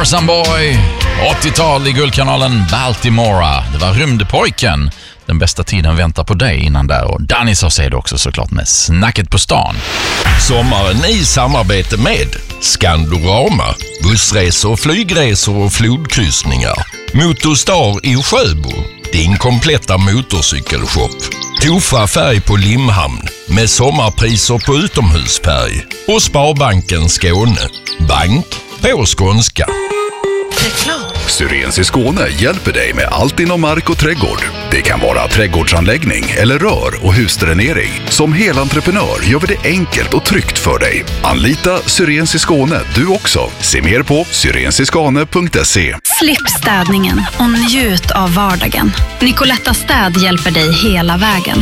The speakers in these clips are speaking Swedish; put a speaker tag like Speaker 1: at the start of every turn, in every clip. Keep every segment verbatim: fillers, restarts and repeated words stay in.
Speaker 1: Tarzan Boy, åttiotal i guldkanalen Baltimora. Det var Rymdpojken. Den bästa tiden väntar på dig innan där. Och Danny sa sig det också såklart med Snacket på stan.
Speaker 2: Sommaren i samarbete med Skandorama, bussresor, flygresor och flodkryssningar. Motorstar i Sjöbo, din kompletta motorcykelshop. Tofa färg på Limhamn med sommarpriser på utomhusfärg. Och Sparbanken Skåne, bank på skånska.
Speaker 3: Syrens i Skåne hjälper dig med allt inom mark och trädgård. Det kan vara trädgårdsanläggning eller rör- och husdränering. Som helentreprenör gör vi det enkelt och tryggt för dig. Anlita Syrens i Skåne du också. Se mer på syrensiskane punkt se.
Speaker 4: Slipp städningen och njut av vardagen. Nicoletta Städ hjälper dig hela vägen.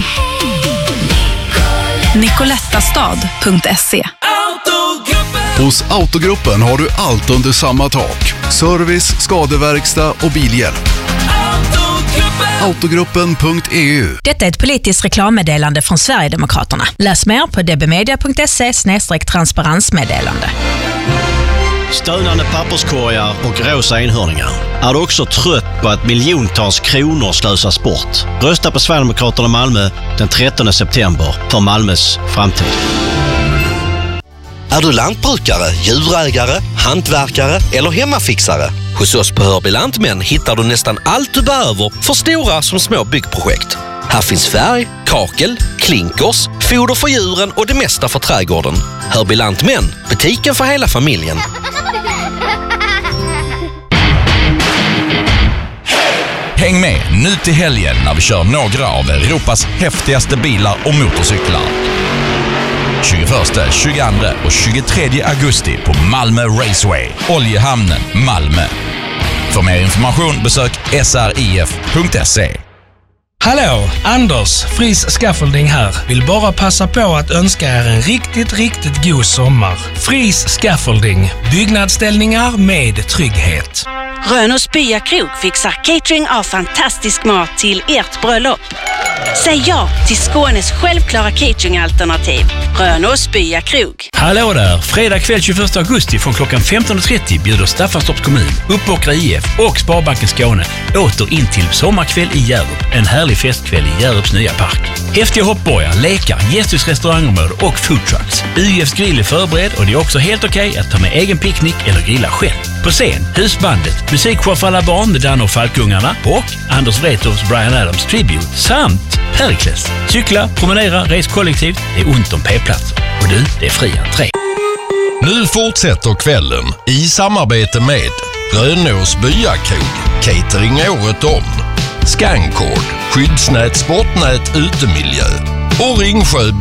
Speaker 4: nicolettastad punkt se.
Speaker 3: Hos Autogruppen har du allt under samma tak. Service, skadeverkstad och bilhjälp. Autogruppen punkt e u.
Speaker 5: Detta är ett politiskt reklammeddelande från Sverigedemokraterna. Läs mer på dbmedia punkt se slash transparensmeddelande.
Speaker 6: Stönande papperskorgar och rosa enhörningar. Är du också trött på att miljontals kronor slösas bort? Rösta på Sverigedemokraterna Malmö den trettonde september för Malmös framtid.
Speaker 7: Är du lantbrukare, djurägare, hantverkare eller hemmafixare? Hos oss på Hörby Lantmän hittar du nästan allt du behöver för stora som små byggprojekt. Här finns färg, kakel, klinkers, foder för djuren och det mesta för trädgården. Hörby Lantmän, butiken för hela familjen.
Speaker 1: Häng med nu till helgen när vi kör några av Europas häftigaste bilar och motorcyklar. tjugoförsta, tjugoandra och tjugotredje augusti på Malmö Raceway, Oljehamnen, Malmö. För mer information besök s r i f punkt se.
Speaker 8: Hallå, Anders, Fris Scaffolding här. Vill bara passa på att önska er en riktigt, riktigt god sommar. Fris Scaffolding, byggnadsställningar med trygghet.
Speaker 9: Rönås Byakrog fixar catering av fantastisk mat till ert bröllop. Säg ja till Skånes självklara cateringalternativ. Rönås Byakrog.
Speaker 10: Hallå där! Fredag kväll tjugoförsta augusti från klockan femton och trettio bjuder Staffanstorps kommun, Uppåkra I F och Sparbanken Skåne åter in till sommarkväll i Hjärup. En härlig festkväll i Hjärups nya park. Häftiga hoppborgar, lekar, gästhus-restaurangområde och foodtrucks. U F:s grill är förberedd och det är också helt okej okay att ta med egen picknick eller grilla själv. På scen, husbandet, musikshow för alla barn med Danne och Falkungarna och Anders Wrethofs Bryan Adams Tribute samt Perikles. Cykla, promenera, res kollektivt. Det är ont om p-platser. Och du, det är fri entré.
Speaker 2: Nu fortsätter kvällen i samarbete med Rönås Byakrog, catering året om, Scancord, skyddsnät, sportnät, utemiljö och Ringsjö